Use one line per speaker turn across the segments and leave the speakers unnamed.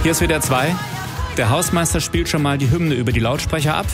Hier ist WDR 2. Der Hausmeister spielt schon mal die Hymne über die Lautsprecher ab.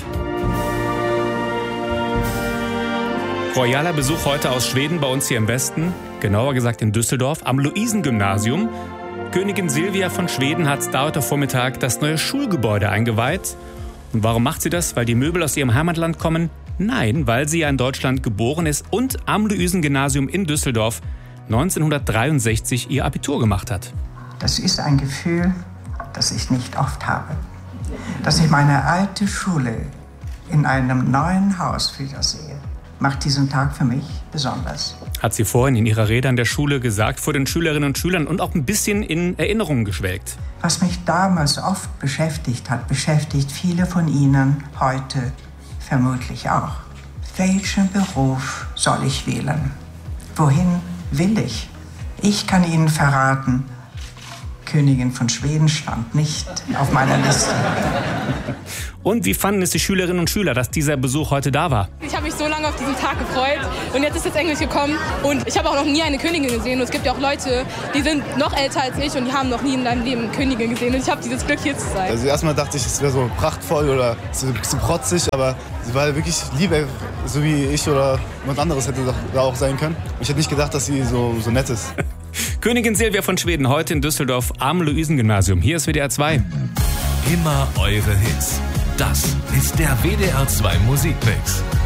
Royaler Besuch heute aus Schweden bei uns hier im Westen, genauer gesagt in Düsseldorf, am Luisengymnasium. Königin Silvia von Schweden hat da heute Vormittag das neue Schulgebäude eingeweiht. Und warum macht sie das? Weil die Möbel aus ihrem Heimatland kommen? Nein, weil sie ja in Deutschland geboren ist und am Luisengymnasium in Düsseldorf 1963 ihr Abitur gemacht hat.
Das ist ein Gefühl, das ich nicht oft habe. Dass ich meine alte Schule in einem neuen Haus wiedersehe, macht diesen Tag für mich besonders.
Hat sie vorhin in ihrer Rede an der Schule gesagt, vor den Schülerinnen und Schülern und auch ein bisschen in Erinnerungen geschwelgt.
Was mich damals oft beschäftigt hat, beschäftigt viele von Ihnen heute vermutlich auch. Welchen Beruf soll ich wählen? Wohin will ich? Ich kann Ihnen verraten, Königin von Schweden stand nicht auf meiner Liste.
Und wie fanden es die Schülerinnen und Schüler, dass dieser Besuch heute da war?
Ich habe mich so lange auf diesen Tag gefreut und jetzt ist das endlich gekommen. Und ich habe auch noch nie eine Königin gesehen. Und es gibt ja auch Leute, die sind noch älter als ich und die haben noch nie in deinem Leben eine Königin gesehen. Und ich habe dieses Glück, hier zu sein.
Also erstmal dachte ich, es wäre so prachtvoll oder so ein bisschen protzig, aber sie war wirklich lieb, so wie ich oder jemand anderes hätte da auch sein können. Ich hätte nicht gedacht, dass sie so nett ist.
Königin Silvia von Schweden, heute in Düsseldorf am Luisengymnasium. Hier ist WDR 2.
Immer eure Hits. Das ist der WDR 2 Musikmix.